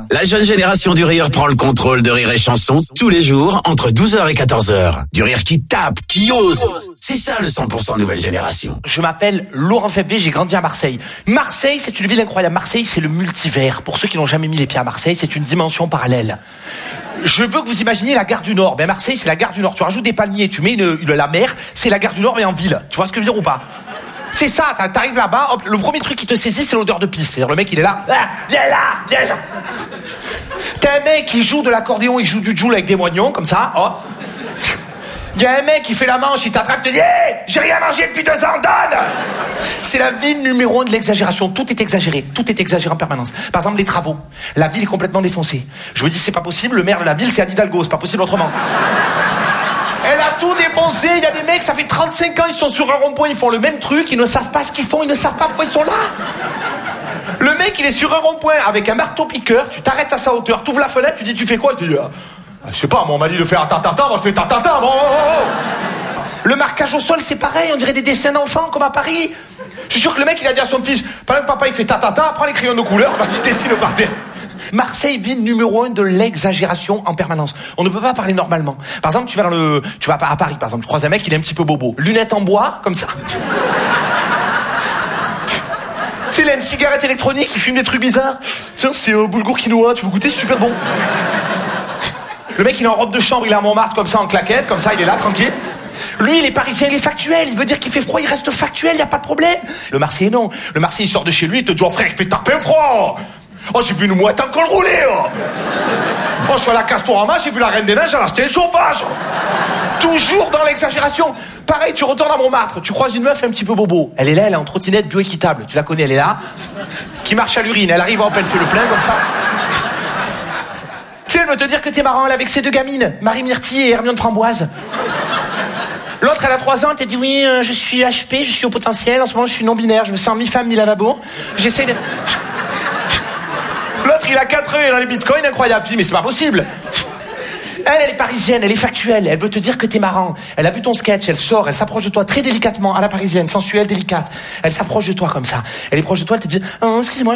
La jeune génération du rire prend le contrôle de Rire et Chanson tous les jours entre 12h et 14h. Du rire qui tape, qui ose. C'est ça le 100% nouvelle génération. Je m'appelle Laurent Febvre, j'ai grandi à Marseille. Marseille, c'est une ville incroyable. Marseille, c'est le multivers. Pour ceux qui n'ont jamais mis les pieds à Marseille, c'est une dimension parallèle. Je veux que vous imaginiez la gare du Nord. Ben Marseille, c'est la gare du Nord. Tu rajoutes des palmiers, tu mets la mer, c'est la gare du Nord mais en ville. Tu vois ce que je veux dire ou pas? C'est ça, t'arrives là-bas, hop, le premier truc qui te saisit, c'est l'odeur de pisse. C'est-à-dire le mec, il est là, viens là. T'as un mec qui joue de l'accordéon, il joue du joule avec des moignons, comme ça, hop. Il y a un mec qui fait la manche, il t'attrape, te dit hey, j'ai rien mangé depuis 2 ans, donne. C'est la ville numéro 1 de l'exagération. Tout est exagéré en permanence. Par exemple, les travaux. La ville est complètement défoncée. Je me dis, c'est pas possible, le maire de la ville, c'est Anne Hidalgo, c'est pas possible autrement. Elle a tout défoncé, il y a des mecs, ça fait 35 ans, ils sont sur un rond-point, ils font le même truc, ils ne savent pas ce qu'ils font, ils ne savent pas pourquoi ils sont là. Le mec, il est sur un rond-point avec un marteau-piqueur, tu t'arrêtes à sa hauteur, tu ouvres la fenêtre, tu dis, tu fais quoi? Tu dis, je sais pas, moi on m'a dit de faire ta-ta-ta, moi je fais ta-ta-ta, bon. Le marquage au sol, c'est pareil, on dirait des dessins d'enfants, comme à Paris. Je suis sûr que le mec, il a dit à son fils, pendant que papa il fait ta-ta-ta, prends les crayons de couleur, bah si dessine par terre. Marseille, ville numéro 1 de l'exagération en permanence. On ne peut pas parler normalement. Par exemple, tu vas à Paris, par exemple, tu croises un mec, il est un petit peu bobo. Lunettes en bois, comme ça. Tu sais, il a une cigarette électronique, il fume des trucs bizarres. Tiens, c'est boulgour quinoa, tu veux goûter, c'est super bon. Le mec, il est en robe de chambre, il est à Montmartre, comme ça, en claquette, comme ça, il est là, tranquille. Lui, il est parisien, il est factuel. Il veut dire qu'il fait froid, il reste factuel, y a pas de problème. Le Marseillais, non. Le Marseillais, il sort de chez lui, il te dit, oh frère, il fait taper froid. Oh, j'ai vu une mouette en col roulé. Oh, je suis à la Castorama, j'ai vu la Reine des Neiges, elle a acheté le chauffage. Toujours dans l'exagération. Pareil, tu retournes à Montmartre, tu croises une meuf un petit peu bobo. Elle est là, elle est en trottinette bioéquitable. Tu la connais, elle est là. Qui marche à l'urine. Elle arrive, hop, elle fait le plein comme ça. Tu sais, elle veut te dire que t'es marrant, elle est avec ses 2 gamines, Marie Myrtille et Hermione Framboise. L'autre, elle a 3 ans, elle t'a dit oui, je suis HP, je suis au potentiel, en ce moment je suis non-binaire, je me sens mi-femme, mi-lavabo. J'essaie de... L'autre, il a 4 ans, il est dans les bitcoins, incroyable. Tu dis, mais c'est pas possible. Elle est parisienne, elle est factuelle, elle veut te dire que t'es marrant. Elle a vu ton sketch, elle sort, elle s'approche de toi très délicatement, à la parisienne, sensuelle, délicate. Elle s'approche de toi comme ça. Elle est proche de toi, elle te dit, excusez-moi,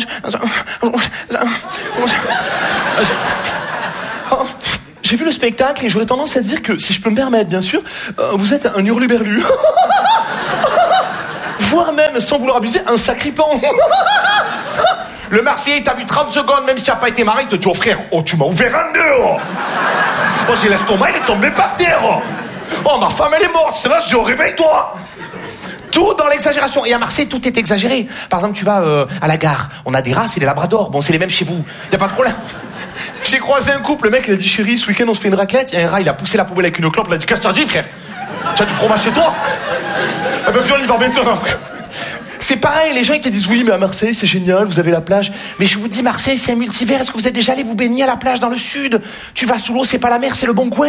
j'ai vu le spectacle et j'aurais tendance à dire que, si je peux me permettre, bien sûr, vous êtes un hurluberlu. Voire même, sans vouloir abuser, un sacripant. Le Marseillais, t'a vu 30 secondes, même si tu n'as pas été marié, il te dit, oh frère, oh tu m'as ouvert en deux. Oh, j'ai l'estomac, il est tombé par terre. Oh, ma femme, elle est morte, c'est là, je dis, oh, réveille-toi. Tout dans l'exagération. Et à Marseille, tout est exagéré. Par exemple, tu vas à la gare, on a des races et des labradors. Bon, c'est les mêmes chez vous, y a pas de problème. J'ai croisé un couple, le mec, il a dit, chérie, ce week-end, on se fait une raclette. Il y a un rat, il a poussé la poubelle avec une clope, il a dit, qu'est-ce que t'as dit, frère? Tu as du fromage chez toi? Eh ben, viens, on y va maintenant, frère. C'est pareil, les gens ils te disent oui mais à Marseille c'est génial, vous avez la plage. Mais je vous dis Marseille c'est un multivers, est-ce que vous êtes déjà allé vous baigner à la plage dans le sud? Tu vas sous l'eau, c'est pas la mer, c'est le bon coin.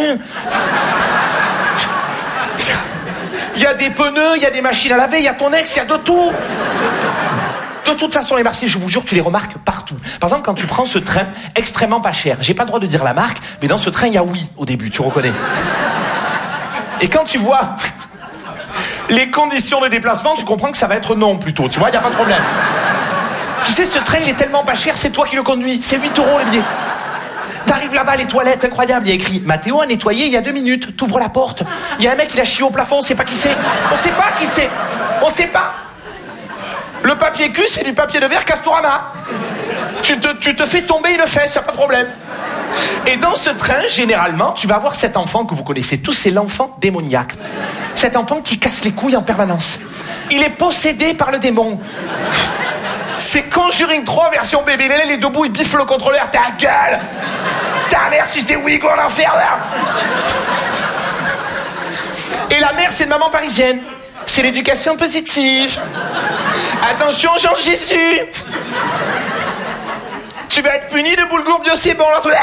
Il y a des pneus, il y a des machines à laver, il y a ton ex, il y a de tout. De toute façon les Marseillais, je vous jure, tu les remarques partout. Par exemple quand tu prends ce train extrêmement pas cher, j'ai pas le droit de dire la marque, mais dans ce train il y a oui au début, tu reconnais. Et quand tu vois les conditions de déplacement, tu comprends que ça va être non plutôt. Tu vois, il n'y a pas de problème. Tu sais, ce train, il est tellement pas cher, c'est toi qui le conduis. C'est 8 € le billet. T'arrives là-bas, les toilettes, incroyable. Il y a écrit Mathéo a nettoyé il y a 2 minutes. T'ouvres la porte. Il y a un mec, il a chié au plafond, on sait pas qui c'est. On sait pas qui c'est. On sait pas. Le papier cul, c'est du papier de verre Castorama. Tu te fais tomber une fesse, y a pas de problème. Et dans ce train, généralement, tu vas avoir cet enfant que vous connaissez tous, c'est l'enfant démoniaque. Cet enfant qui casse les couilles en permanence. Il est possédé par le démon. C'est Conjuring 3 version bébé. Il est debout, il biffe le contrôleur. Ta gueule! Ta mère suce des Ouïghours en enfer, là! Et la mère, c'est une maman parisienne. C'est l'éducation positive. Attention, Jean-Jésus! Tu vas être puni de boulgour bio, c'est bon.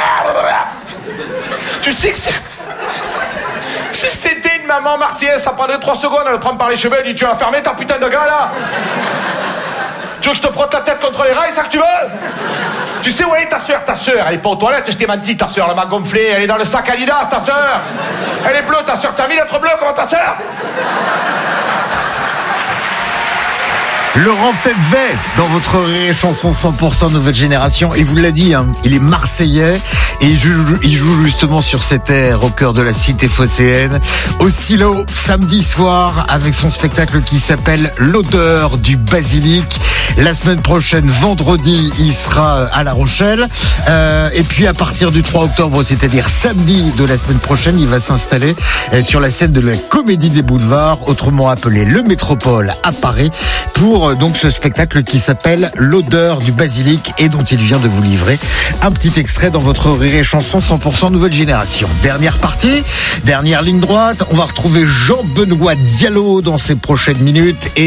Tu sais que c'est... Si c'était une maman marseillaise, ça prendrait 3 secondes, elle le prend par les cheveux, elle dit tu vas fermer ta putain de gars là. Tu veux que je te frotte la tête contre les rails, ça que tu veux? Tu sais où elle est ta soeur, elle est pas aux toilettes, je t'ai menti, ta soeur, elle m'a gonflé, elle est dans le sac Adidas, ta soeur. Elle est bleue, ta soeur, t'as vu d'être bleue comment ta soeur? Laurent Febvret dans votre Rire et Chanson 100% nouvelle génération. Et vous l'a dit, hein, il est marseillais et il joue justement sur cette aire au cœur de la cité phocéenne. Au Silo, samedi soir, avec son spectacle qui s'appelle L'odeur du basilic. La semaine prochaine, vendredi, il sera à La Rochelle. Et puis à partir du 3 octobre, c'est-à-dire samedi de la semaine prochaine, il va s'installer sur la scène de la Comédie des Boulevards, autrement appelée le Métropole à Paris, pour donc ce spectacle qui s'appelle L'odeur du basilic et dont il vient de vous livrer un petit extrait dans votre Rire et Chanson 100% nouvelle génération. Dernière partie, dernière ligne droite, on va retrouver Jean-Benoît Diallo dans ces prochaines minutes.